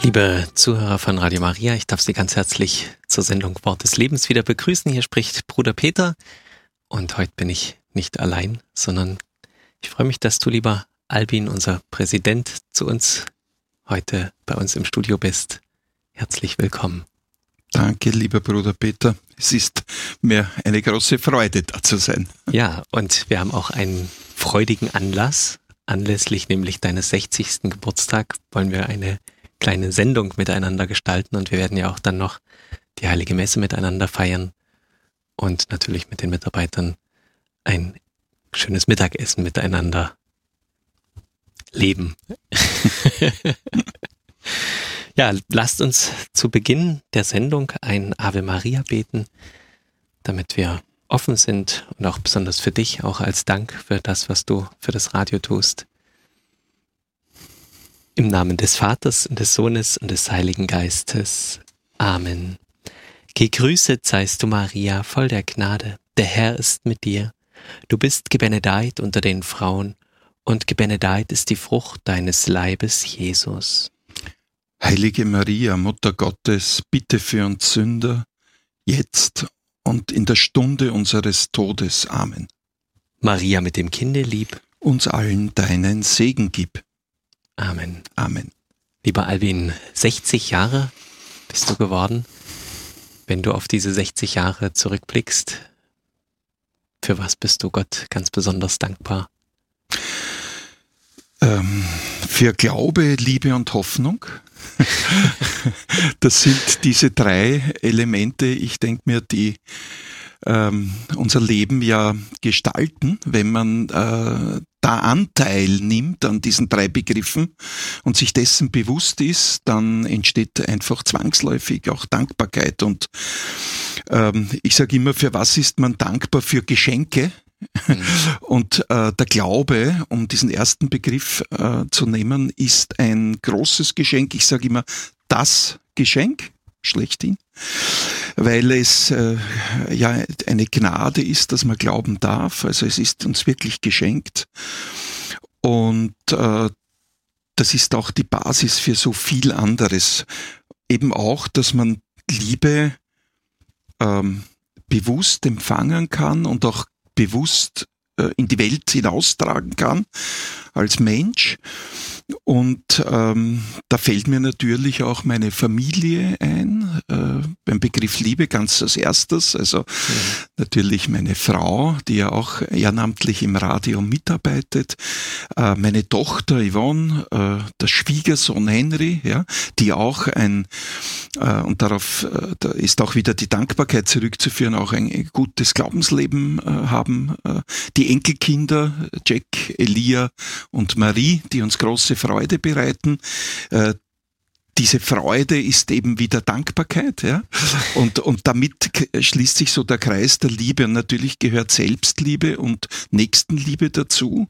Liebe Zuhörer von Radio Maria, ich darf Sie ganz herzlich zur Sendung Wort des Lebens wieder begrüßen. Hier spricht Bruder Peter und heute bin ich nicht allein, sondern ich freue mich, dass du, lieber Albin, unser Präsident, zu uns heute bei uns im Studio bist. Herzlich willkommen. Danke, lieber Bruder Peter. Es ist mir eine große Freude, da zu sein. Ja, und wir haben auch einen freudigen Anlass. Anlässlich nämlich deines 60. Geburtstag wollen wir eine kleine Sendung miteinander gestalten und wir werden ja auch dann noch die Heilige Messe miteinander feiern und natürlich mit den Mitarbeitern ein schönes Mittagessen miteinander leben. Ja, lasst uns zu Beginn der Sendung ein Ave Maria beten, damit wir offen sind und auch besonders für dich, auch als Dank für das, was du für das Radio tust. Im Namen des Vaters und des Sohnes und des Heiligen Geistes. Amen. Gegrüßet seist du, Maria, voll der Gnade. Der Herr ist mit dir. Du bist gebenedeit unter den Frauen, und gebenedeit ist die Frucht deines Leibes, Jesus. Heilige Maria, Mutter Gottes, bitte für uns Sünder, jetzt und in der Stunde unseres Todes. Amen. Maria mit dem Kinde lieb, uns allen deinen Segen gib. Amen. Amen. Lieber Albin, 60 Jahre bist du geworden. Wenn du auf diese 60 Jahre zurückblickst, für was bist du Gott ganz besonders dankbar? Für Glaube, Liebe und Hoffnung. Das sind diese drei Elemente, ich denke mir, die unser Leben ja gestalten, wenn man da Anteil nimmt an diesen drei Begriffen und sich dessen bewusst ist, dann entsteht einfach zwangsläufig auch Dankbarkeit. Und ich sage immer, für was ist man dankbar? Für Geschenke. Und der Glaube, um diesen ersten Begriff zu nehmen, ist ein großes Geschenk. Ich sage immer, das Geschenk schlechthin, weil es ja eine Gnade ist, dass man glauben darf. Also es ist uns wirklich geschenkt. Und das ist auch die Basis für so viel anderes. Eben auch, dass man Liebe bewusst empfangen kann und auch bewusst in die Welt hinaustragen kann als Mensch. Und da fällt mir natürlich auch meine Familie ein, beim Begriff Liebe ganz als erstes. Also natürlich meine Frau, die ja auch ehrenamtlich im Radio mitarbeitet, meine Tochter Yvonne, der Schwiegersohn Henry, ja, die auch und darauf da ist auch wieder die Dankbarkeit zurückzuführen, auch ein gutes Glaubensleben haben. Die Enkelkinder Jack, Elia und Marie, die uns große Freude bereiten. Diese Freude ist eben wieder Dankbarkeit, ja. Und damit schließt sich so der Kreis der Liebe. Und natürlich gehört Selbstliebe und Nächstenliebe dazu,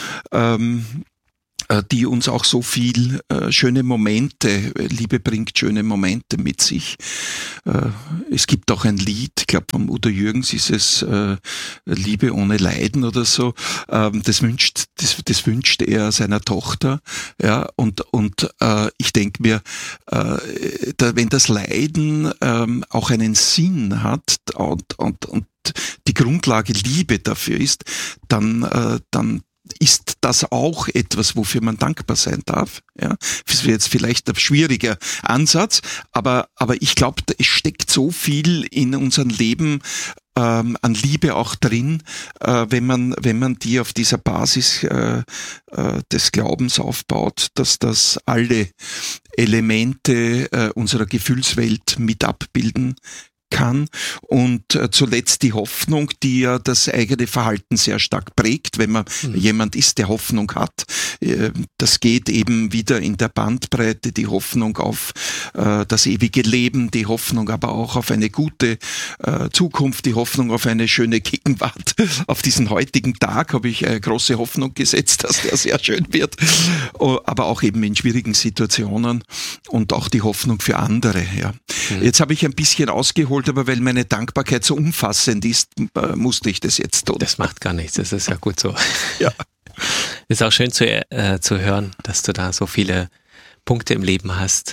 die uns auch so viel schöne Momente, Liebe bringt schöne Momente mit sich. Es gibt auch ein Lied, ich glaube vom Udo Jürgens ist es Liebe ohne Leiden oder so. Das wünscht er seiner Tochter. Ja, und ich denke mir, wenn das Leiden auch einen Sinn hat und die Grundlage Liebe dafür ist, dann ist das auch etwas, wofür man dankbar sein darf. Ja, das wäre jetzt vielleicht ein schwieriger Ansatz, aber ich glaube, es steckt so viel in unserem Leben an Liebe auch drin, wenn man die auf dieser Basis des Glaubens aufbaut, dass das alle Elemente unserer Gefühlswelt mit abbilden kann. Und zuletzt die Hoffnung, die ja das eigene Verhalten sehr stark prägt, wenn man jemand ist, der Hoffnung hat. Das geht eben wieder in der Bandbreite, die Hoffnung auf das ewige Leben, die Hoffnung aber auch auf eine gute Zukunft, die Hoffnung auf eine schöne Gegenwart. Auf diesen heutigen Tag habe ich große Hoffnung gesetzt, dass der sehr schön wird, aber auch eben in schwierigen Situationen und auch die Hoffnung für andere. Ja. Jetzt habe ich ein bisschen ausgeholt, aber weil meine Dankbarkeit so umfassend ist, musste ich das jetzt tun. Das macht gar nichts, das ist ja gut so. Ja. Ist auch schön zu hören, dass du da so viele Punkte im Leben hast,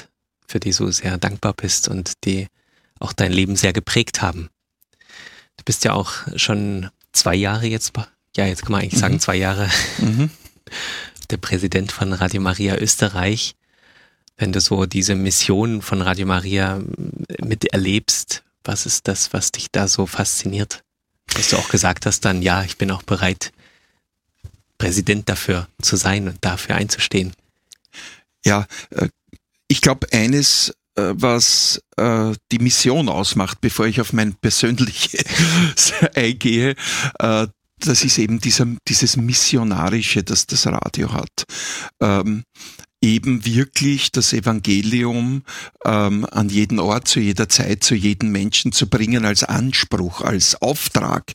für die du sehr dankbar bist und die auch dein Leben sehr geprägt haben. Du bist ja auch schon 2 Jahre jetzt kann man eigentlich sagen 2 Jahre der Präsident von Radio Maria Österreich. Wenn du so diese Mission von Radio Maria miterlebst, was ist das, was dich da so fasziniert? Dass du auch gesagt hast dann, ja, ich bin auch bereit, Präsident dafür zu sein und dafür einzustehen. Ja, ich glaube, eines, was die Mission ausmacht, bevor ich auf mein persönliches eingehe, das ist eben dieses Missionarische, das das Radio hat. Eben wirklich das Evangelium an jeden Ort, zu jeder Zeit, zu jedem Menschen zu bringen als Anspruch, als Auftrag.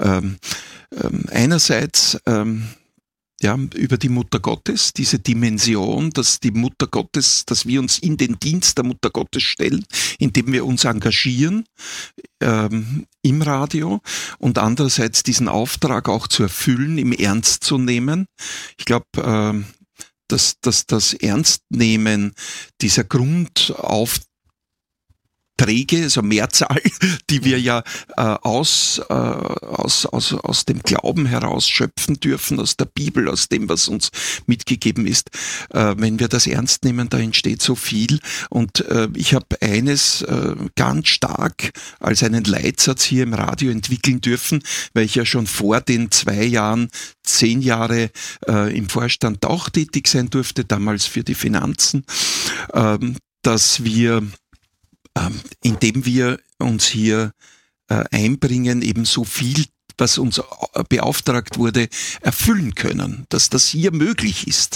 Einerseits über die Mutter Gottes, diese Dimension, dass die Mutter Gottes, dass wir uns in den Dienst der Mutter Gottes stellen, indem wir uns engagieren im Radio, und andererseits diesen Auftrag auch zu erfüllen, im Ernst zu nehmen. Ich glaube, dass das Ernstnehmen dieser Grundaufträge, also Mehrzahl, die wir ja aus dem Glauben heraus schöpfen dürfen, aus der Bibel, aus dem, was uns mitgegeben ist. Wenn wir das ernst nehmen, da entsteht so viel. Und ich habe eines ganz stark als einen Leitsatz hier im Radio entwickeln dürfen, weil ich ja schon vor den 2 Jahren 10 Jahre im Vorstand auch tätig sein durfte, damals für die Finanzen, dass wir indem wir uns hier einbringen, eben so viel, was uns beauftragt wurde, erfüllen können, dass das hier möglich ist.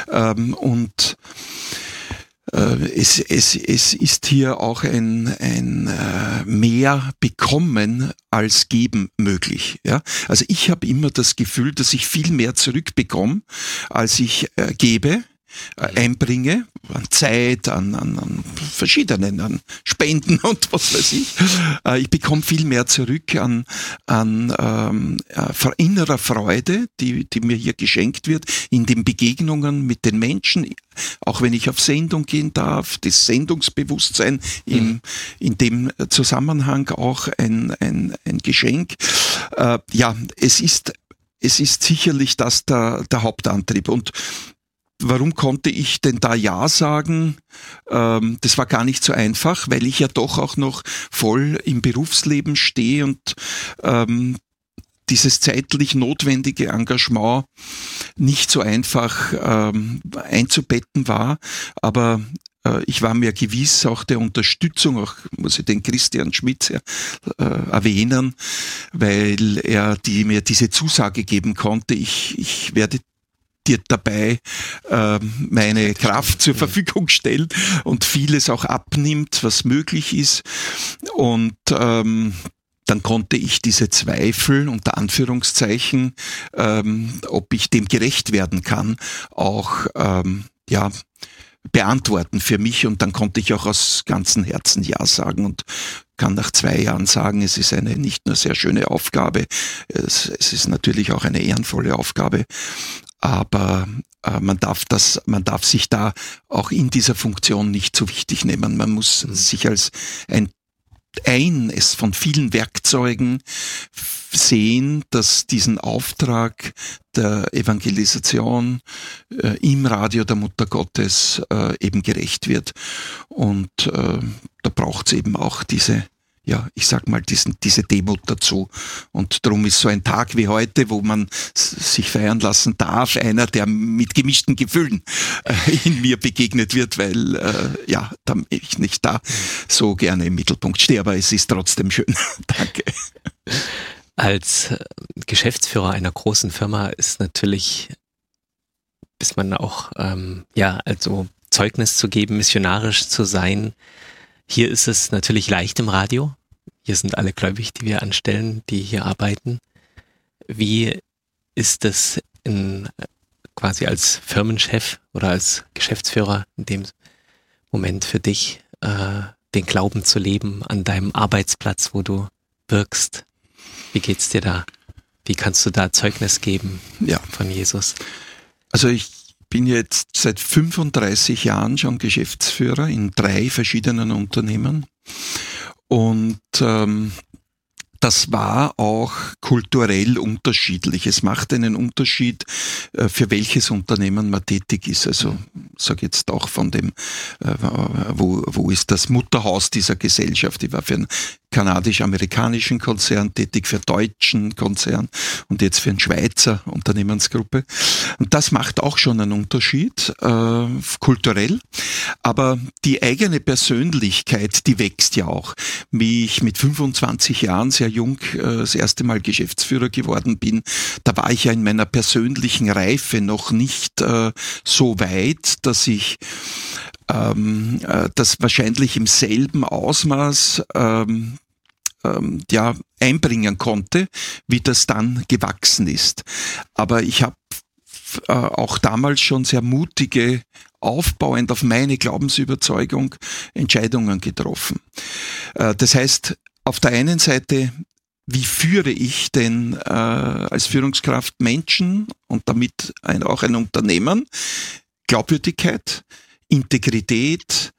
Es ist hier auch ein mehr bekommen als geben möglich. Ja? Also ich habe immer das Gefühl, dass ich viel mehr zurückbekomme, als ich gebe, einbringe, an Zeit, an verschiedenen, an Spenden und was weiß ich. Ich bekomme viel mehr zurück an innerer Freude, die mir hier geschenkt wird, in den Begegnungen mit den Menschen, auch wenn ich auf Sendung gehen darf, das Sendungsbewusstsein in dem Zusammenhang auch ein Geschenk. Es ist sicherlich das der Hauptantrieb. Und warum konnte ich denn da Ja sagen? Das war gar nicht so einfach, weil ich ja doch auch noch voll im Berufsleben stehe und dieses zeitlich notwendige Engagement nicht so einfach einzubetten war. Aber ich war mir gewiss auch der Unterstützung, auch muss ich den Christian Schmitz erwähnen, weil er mir diese Zusage geben konnte, ich werde dir dabei meine Kraft zur Verfügung stellen und vieles auch abnimmt, was möglich ist. Und dann konnte ich diese Zweifel, unter Anführungszeichen, ob ich dem gerecht werden kann, auch beantworten für mich. Und dann konnte ich auch aus ganzem Herzen Ja sagen und kann nach 2 Jahren sagen, es ist eine nicht nur sehr schöne Aufgabe, es ist natürlich auch eine ehrenvolle Aufgabe. Aber man darf sich da auch in dieser Funktion nicht so wichtig nehmen. Man muss sich als eines von vielen Werkzeugen sehen, das diesen Auftrag der Evangelisation im Radio der Mutter Gottes eben gerecht wird. Und da braucht es eben auch diese Demut dazu. Und darum ist so ein Tag wie heute, wo man sich feiern lassen darf, einer, der mit gemischten Gefühlen in mir begegnet wird, weil ich nicht da so gerne im Mittelpunkt stehe, aber es ist trotzdem schön. Danke. Als Geschäftsführer einer großen Firma ist man auch, Zeugnis zu geben, missionarisch zu sein. Hier ist es natürlich leicht im Radio. Hier sind alle gläubig, die wir anstellen, die hier arbeiten. Wie ist es quasi als Firmenchef oder als Geschäftsführer in dem Moment für dich, den Glauben zu leben an deinem Arbeitsplatz, wo du wirkst? Wie geht's dir da? Wie kannst du da Zeugnis geben von Jesus? Also bin jetzt seit 35 Jahren schon Geschäftsführer in 3 verschiedenen Unternehmen und das war auch kulturell unterschiedlich. Es macht einen Unterschied, für welches Unternehmen man tätig ist. Also sage jetzt auch von dem, wo ist das Mutterhaus dieser Gesellschaft. Ich war für einen kanadisch-amerikanischen Konzern tätig, für einen deutschen Konzern und jetzt für eine Schweizer Unternehmensgruppe. Und das macht auch schon einen Unterschied, kulturell. Aber die eigene Persönlichkeit, die wächst ja auch. Wie ich mit 25 Jahren sehr jung das erste Mal Geschäftsführer geworden bin, da war ich ja in meiner persönlichen Reife noch nicht so weit, dass ich das wahrscheinlich im selben Ausmaß einbringen konnte, wie das dann gewachsen ist. Aber ich habe auch damals schon sehr mutige, aufbauend auf meine Glaubensüberzeugung Entscheidungen getroffen. Das heißt, auf der einen Seite, wie führe ich denn als Führungskraft Menschen und damit auch ein Unternehmen? Glaubwürdigkeit, Integrität,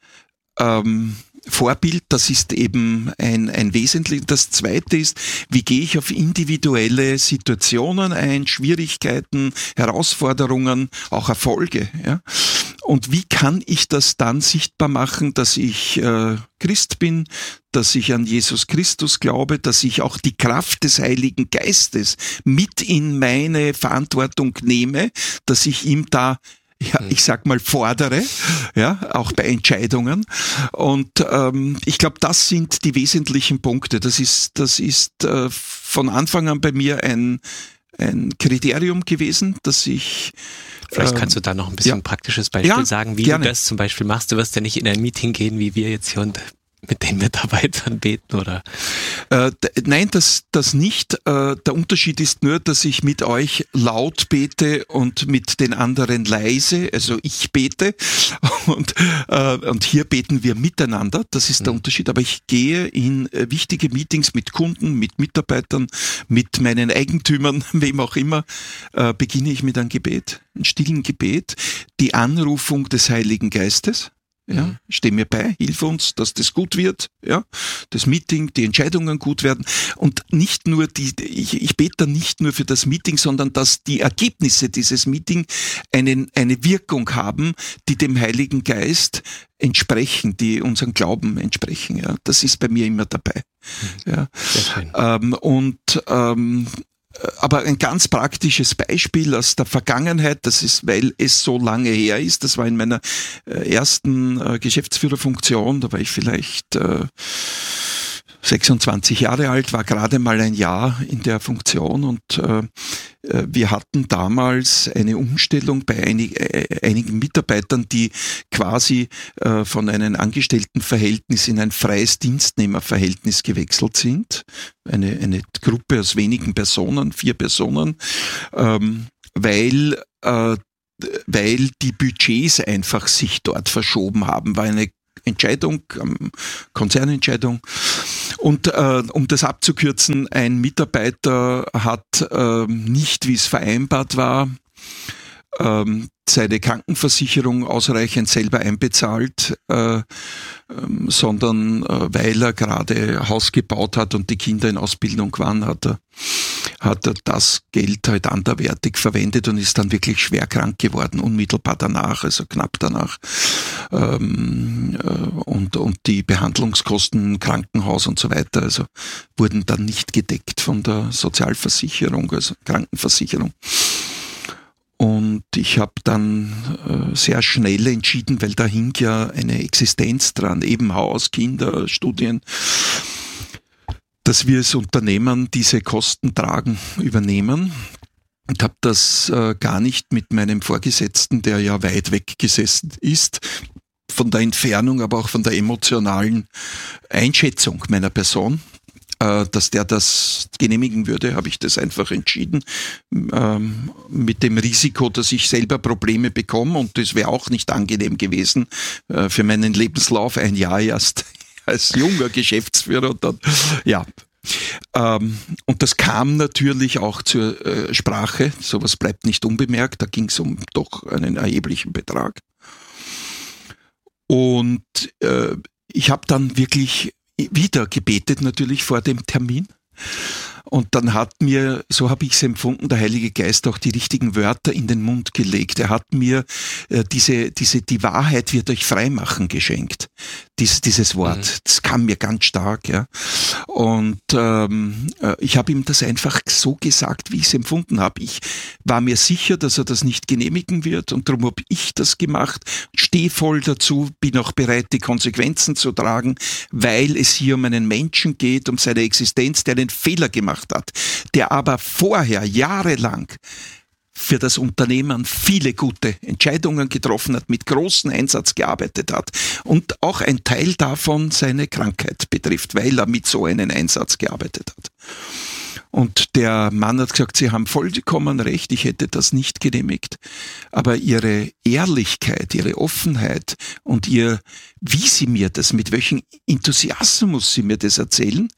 Vorbild, das ist eben ein wesentlich. Das Zweite ist, wie gehe ich auf individuelle Situationen ein, Schwierigkeiten, Herausforderungen, auch Erfolge. Ja? Und wie kann ich das dann sichtbar machen, dass ich Christ bin, dass ich an Jesus Christus glaube, dass ich auch die Kraft des Heiligen Geistes mit in meine Verantwortung nehme, dass ich ihm da ich sag mal fordere, auch bei Entscheidungen. Und ich glaube, das sind die wesentlichen Punkte. Das ist von Anfang an bei mir ein Kriterium gewesen, dass ich Vielleicht kannst du da noch ein bisschen praktisches Beispiel sagen, wie gerne. Du das zum Beispiel machst. Du wirst ja nicht in ein Meeting gehen, wie wir jetzt hier und mit den Mitarbeitern beten, oder? Nein, das nicht. Der Unterschied ist nur, dass ich mit euch laut bete und mit den anderen leise. Also ich bete und hier beten wir miteinander. Das ist der Unterschied. Aber ich gehe in wichtige Meetings mit Kunden, mit Mitarbeitern, mit meinen Eigentümern, wem auch immer, beginne ich mit einem Gebet, einem stillen Gebet, die Anrufung des Heiligen Geistes. Ja, steh mir bei, hilf uns, dass das gut wird, das Meeting, die Entscheidungen gut werden und nicht nur ich bete nicht nur für das Meeting, sondern dass die Ergebnisse dieses Meeting eine Wirkung haben, die dem Heiligen Geist entsprechen, die unserem Glauben entsprechen, das ist bei mir immer dabei. Ja. Aber ein ganz praktisches Beispiel aus der Vergangenheit, das ist, weil es so lange her ist, das war in meiner ersten Geschäftsführerfunktion, da war ich vielleicht 26 Jahre alt, war gerade mal ein Jahr in der Funktion und wir hatten damals eine Umstellung bei einigen Mitarbeitern, die quasi von einem Angestelltenverhältnis in ein freies Dienstnehmerverhältnis gewechselt sind. Eine Gruppe aus wenigen Personen, 4 Personen, weil die Budgets einfach sich dort verschoben haben, war eine Entscheidung, Konzernentscheidung. Und um das abzukürzen, ein Mitarbeiter hat nicht, wie es vereinbart war, seine Krankenversicherung ausreichend selber einbezahlt, sondern weil er gerade Haus gebaut hat und die Kinder in Ausbildung waren, hat er das Geld halt anderweitig verwendet und ist dann wirklich schwer krank geworden, unmittelbar danach, also knapp danach. Und die Behandlungskosten, Krankenhaus und so weiter, also wurden dann nicht gedeckt von der Sozialversicherung, also Krankenversicherung. Und ich habe dann sehr schnell entschieden, weil da hing ja eine Existenz dran, eben Haus, Kinder, Studien, dass wir als Unternehmen diese Kosten übernehmen. Und habe das gar nicht mit meinem Vorgesetzten, der ja weit weg gesessen ist, von der Entfernung, aber auch von der emotionalen Einschätzung meiner Person, dass der das genehmigen würde, habe ich das einfach entschieden, mit dem Risiko, dass ich selber Probleme bekomme, und das wäre auch nicht angenehm gewesen für meinen Lebenslauf, ein Jahr erst als junger Geschäftsführer, und dann, Und das kam natürlich auch zur Sprache. Sowas bleibt nicht unbemerkt. Da ging es um doch einen erheblichen Betrag. Und ich habe dann wirklich wieder gebetet, natürlich vor dem Termin. Und dann hat mir, so habe ich es empfunden, der Heilige Geist auch die richtigen Wörter in den Mund gelegt. Er hat mir die Wahrheit wird euch freimachen geschenkt. Dieses Wort, das kam mir ganz stark, ja. Und ich habe ihm das einfach so gesagt, wie ich es empfunden habe. Ich war mir sicher, dass er das nicht genehmigen wird und darum habe ich das gemacht, stehe voll dazu, bin auch bereit, die Konsequenzen zu tragen, weil es hier um einen Menschen geht, um seine Existenz, der einen Fehler gemacht hat, der aber vorher jahrelang für das Unternehmen viele gute Entscheidungen getroffen hat, mit großem Einsatz gearbeitet hat und auch ein Teil davon seine Krankheit betrifft, weil er mit so einem Einsatz gearbeitet hat. Und der Mann hat gesagt, Sie haben vollkommen recht, ich hätte das nicht genehmigt. Aber Ihre Ehrlichkeit, Ihre Offenheit und wie Sie mir das, mit welchem Enthusiasmus Sie mir das erzählen,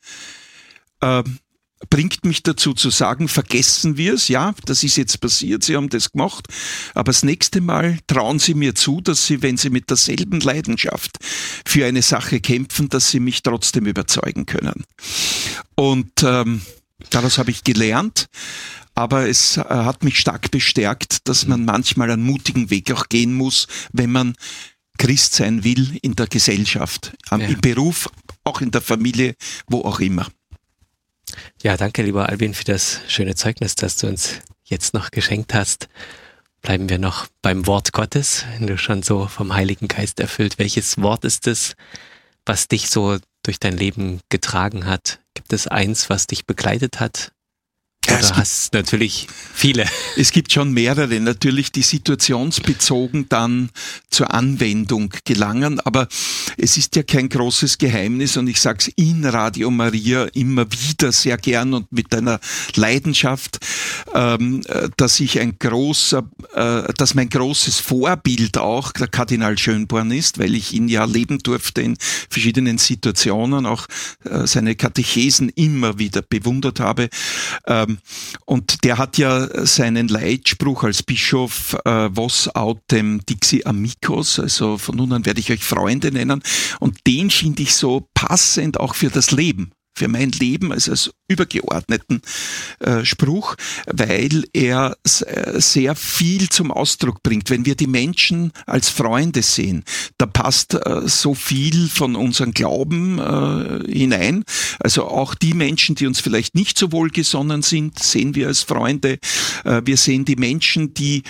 bringt mich dazu zu sagen, vergessen wir es, ja, das ist jetzt passiert, Sie haben das gemacht, aber das nächste Mal trauen Sie mir zu, dass Sie, wenn Sie mit derselben Leidenschaft für eine Sache kämpfen, dass Sie mich trotzdem überzeugen können. Und daraus habe ich gelernt, aber es hat mich stark bestärkt, dass man manchmal einen mutigen Weg auch gehen muss, wenn man Christ sein will in der Gesellschaft, im Beruf, auch in der Familie, wo auch immer. Ja, danke, lieber Albin, für das schöne Zeugnis, das du uns jetzt noch geschenkt hast. Bleiben wir noch beim Wort Gottes, wenn du schon so vom Heiligen Geist erfüllt. Welches Wort ist es, was dich so durch dein Leben getragen hat? Gibt es eins, was dich begleitet hat? Oder hast natürlich viele? Es gibt schon mehrere, natürlich, die situationsbezogen dann zur Anwendung gelangen, aber es ist ja kein großes Geheimnis und ich sage es in Radio Maria immer wieder sehr gern und mit einer Leidenschaft, dass mein großes Vorbild auch der Kardinal Schönborn ist, weil ich ihn ja leben durfte in verschiedenen Situationen, auch seine Katechesen immer wieder bewundert habe. Und der hat ja seinen Leitspruch als Bischof Vos autem dixi amicos, also von nun an werde ich euch Freunde nennen. Und den finde ich so passend auch für das Leben. Für mein Leben als übergeordneten Spruch, weil er sehr viel zum Ausdruck bringt. Wenn wir die Menschen als Freunde sehen, da passt so viel von unserem Glauben hinein. Also auch die Menschen, die uns vielleicht nicht so wohlgesonnen sind, sehen wir als Freunde. Wir sehen die Menschen, die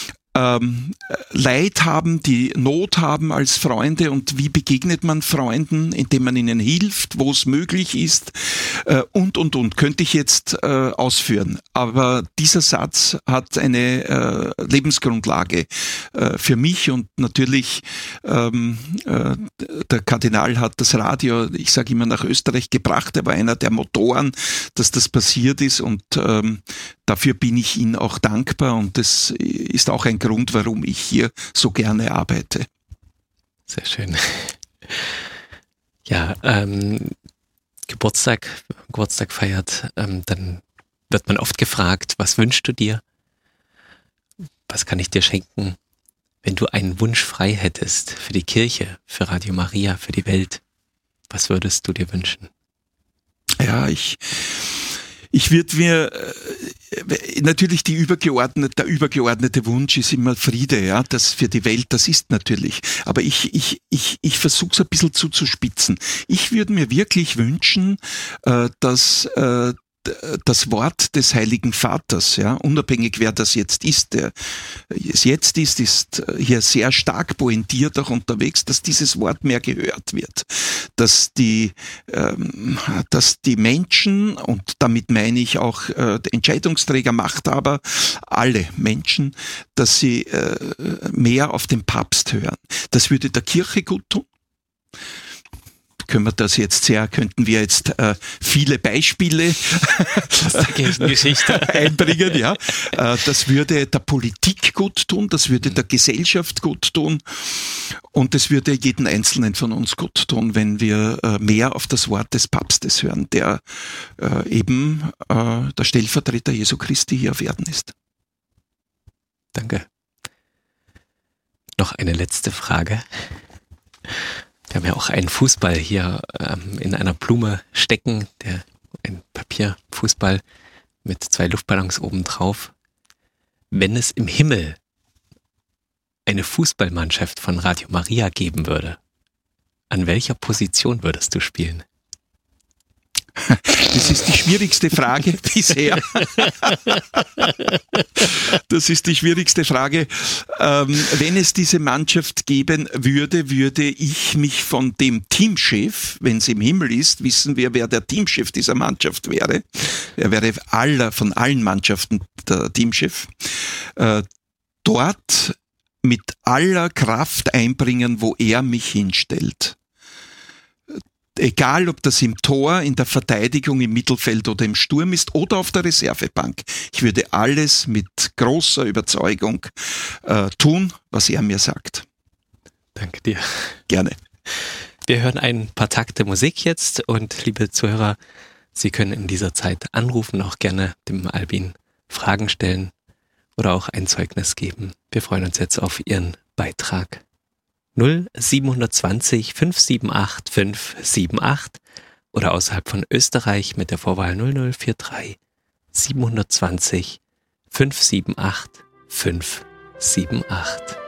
Leid haben, die Not haben als Freunde und wie begegnet man Freunden, indem man ihnen hilft, wo es möglich ist und. Könnte ich jetzt ausführen. Aber dieser Satz hat eine Lebensgrundlage für mich und natürlich der Kardinal hat das Radio, ich sage immer, nach Österreich gebracht. Er war einer der Motoren, dass das passiert ist und dafür bin ich ihm auch dankbar und das ist auch ein Grund, warum ich hier so gerne arbeite. Sehr schön. Ja, Geburtstag feiert, dann wird man oft gefragt, was wünschst du dir? Was kann ich dir schenken? Wenn du einen Wunsch frei hättest für die Kirche, für Radio Maria, für die Welt, was würdest du dir wünschen? Ja, ich würde mir natürlich der übergeordnete Wunsch ist immer Friede, ja, das für die Welt, das ist natürlich. Aber ich versuche es ein bisschen zuzuspitzen. Ich würde mir wirklich wünschen, dass das Wort des Heiligen Vaters, ja, unabhängig wer das jetzt ist, der es jetzt ist hier sehr stark pointiert auch unterwegs, dass dieses Wort mehr gehört wird, dass die Menschen, und damit meine ich auch Entscheidungsträger, Machthaber, alle Menschen, dass sie mehr auf den Papst hören. Das würde der Kirche gut tun. könnten wir jetzt viele Beispiele einbringen, ja. Das würde der Politik gut tun, das würde der Gesellschaft gut tun und das würde jeden Einzelnen von uns gut tun, wenn wir mehr auf das Wort des Papstes hören, der eben der Stellvertreter Jesu Christi hier auf Erden ist. Danke. Noch eine letzte Frage. Wir haben ja auch einen Fußball hier in einer Blume stecken, ein Papierfußball mit 2 Luftballons oben drauf. Wenn es im Himmel eine Fußballmannschaft von Radio Maria geben würde, an welcher Position würdest du spielen? Das ist die schwierigste Frage bisher. Das ist die schwierigste Frage. Wenn es diese Mannschaft geben würde, würde ich mich von dem Teamchef, wenn es im Himmel ist, wissen wir, wer der Teamchef dieser Mannschaft wäre. Er wäre von allen Mannschaften der Teamchef. Dort mit aller Kraft einbringen, wo er mich hinstellt. Egal, ob das im Tor, in der Verteidigung, im Mittelfeld oder im Sturm ist oder auf der Reservebank. Ich würde alles mit großer Überzeugung tun, was er mir sagt. Danke dir. Gerne. Wir hören ein paar Takte Musik jetzt und liebe Zuhörer, Sie können in dieser Zeit anrufen, auch gerne dem Albin Fragen stellen oder auch ein Zeugnis geben. Wir freuen uns jetzt auf Ihren Beitrag. 0720 578 578 oder außerhalb von Österreich mit der Vorwahl 0043 720 578 578.